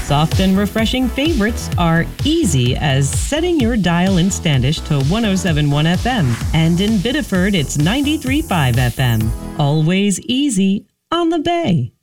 Soft and refreshing favorites are easy as setting your dial in Standish to 107.1 FM, and in Biddeford it's 93.5 FM. Always easy on the Bay.